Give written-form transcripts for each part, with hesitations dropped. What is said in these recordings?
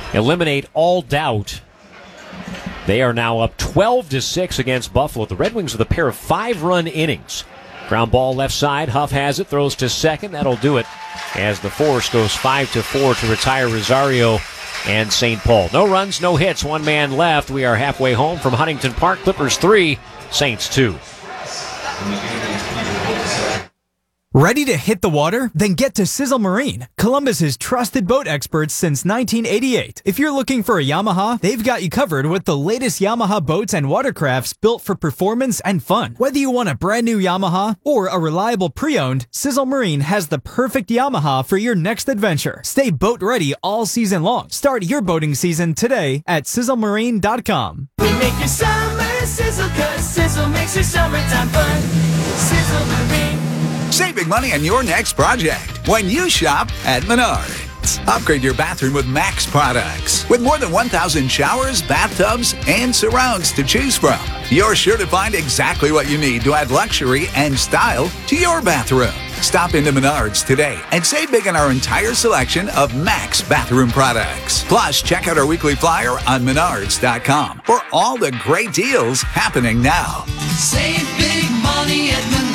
eliminate all doubt. They are now up 12-6 against Buffalo. The Red Wings with a pair of 5-run innings. Ground ball left side. Huff has it, throws to second. That'll do it as the Force goes 5-4 to retire Rosario and St. Paul. No runs, no hits, one man left. We are halfway home from Huntington Park. Clippers 3, Saints 2. Ready to hit the water? Then get to Sizzle Marine, Columbus's trusted boat experts since 1988. If you're looking for a Yamaha, they've got you covered with the latest Yamaha boats and watercrafts built for performance and fun. Whether you want a brand new Yamaha or a reliable pre-owned, Sizzle Marine has the perfect Yamaha for your next adventure. Stay boat ready all season long. Start your boating season today at sizzlemarine.com. We make your summer sizzle, 'cause Sizzle makes your summertime fun. Sizzle Marine. Save big money on your next project when you shop at Menards. Upgrade your bathroom with Max products. With more than 1,000 showers, bathtubs, and surrounds to choose from, you're sure to find exactly what you need to add luxury and style to your bathroom. Stop into Menards today and save big on our entire selection of Max bathroom products. Plus, check out our weekly flyer on Menards.com for all the great deals happening now. Save big money at Menards.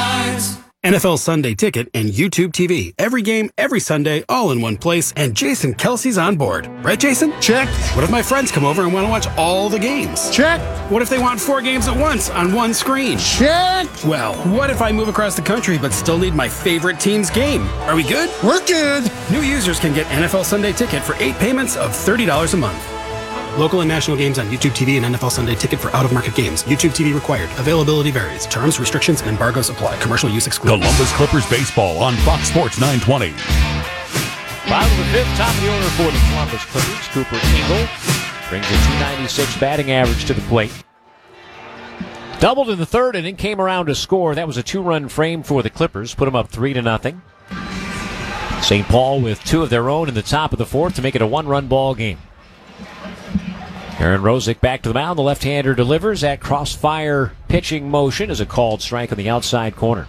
NFL Sunday Ticket and YouTube TV. Every game, every Sunday, all in one place, and Jason Kelsey's on board. Right, Jason? Check. What if my friends come over and want to watch all the games? Check. What if they want 4 games at once on one screen? Check. Well, what if I move across the country but still need my favorite team's game? Are we good? We're good. New users can get NFL Sunday Ticket for 8 payments of $30 a month. Local and national games on YouTube TV and NFL Sunday Ticket for out-of-market games. YouTube TV required. Availability varies. Terms, restrictions, and embargoes apply. Commercial use excluded. Columbus Clippers baseball on Fox Sports 920. Bottom of the fifth, top of the order for the Columbus Clippers. Cooper Ingle brings a .296 batting average to the plate. Doubled in the third inning, came around to score. That was a 2-run frame for the Clippers. Put them up 3-0. St. Paul with 2 of their own in the top of the fourth to make it a 1-run ball game. Aaron Rosick back to the mound. The left-hander delivers. That crossfire pitching motion is a called strike on the outside corner.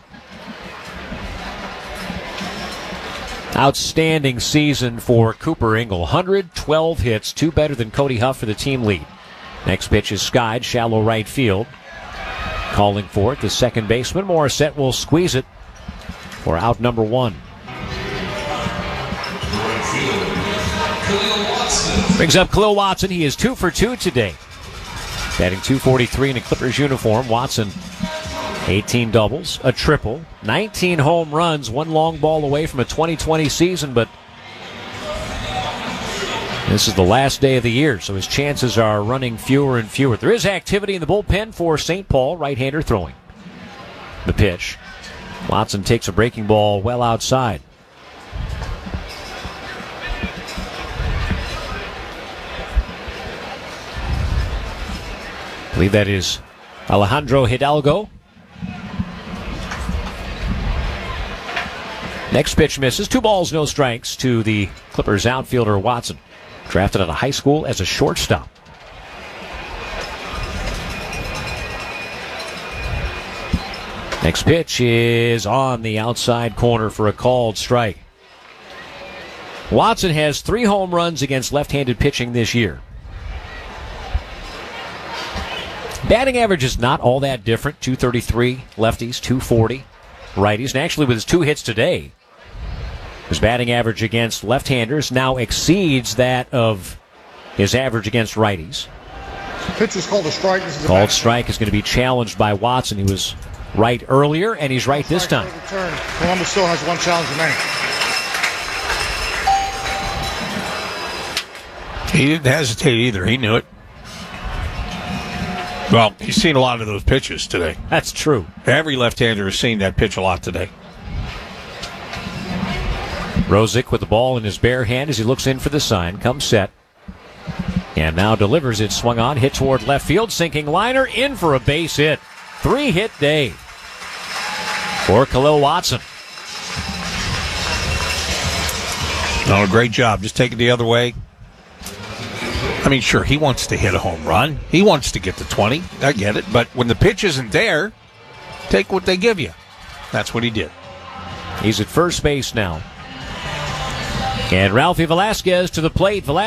Outstanding season for Cooper Ingle. 112 hits, 2 better than Cody Huff for the team lead. Next pitch is skied, shallow right field. Calling for it, the second baseman. Morissette will squeeze it for out number 1. Brings up Khalil Watson. He is 2 for 2 today. Batting .243 in a Clippers uniform. Watson, 18 doubles, a triple, 19 home runs, 1 long ball away from a 2020 season, but this is the last day of the year, so his chances are running fewer and fewer. There is activity in the bullpen for St. Paul, right-hander throwing. The pitch. Watson takes a breaking ball well outside. I believe that is Alejandro Hidalgo. Next pitch misses. 2 balls, no strikes to the Clippers outfielder Watson. Drafted out of high school as a shortstop. Next pitch is on the outside corner for a called strike. Watson has 3 home runs against left-handed pitching this year. Batting average is not all that different. .233 lefties, .240 righties. And actually with his 2 hits today, his batting average against left-handers now exceeds that of his average against righties. Pitch is called a strike. Called strike is going to be challenged by Watson. He was right earlier, and he's right this time. Columbus still has 1 challenge remaining. He didn't hesitate either. He knew it. Well, he's seen a lot of those pitches today. That's true. Every left-hander has seen that pitch a lot today. Rosick with the ball in his bare hand as he looks in for the sign. Comes set. And now delivers it. Swung on. Hit toward left field. Sinking liner. In for a base hit. 3-hit day for Khalil Watson. Oh, great job. Just take it the other way. I mean, sure, he wants to hit a home run. He wants to get to 20. I get it. But when the pitch isn't there, take what they give you. That's what he did. He's at first base now. And Ralphie Velasquez to the plate.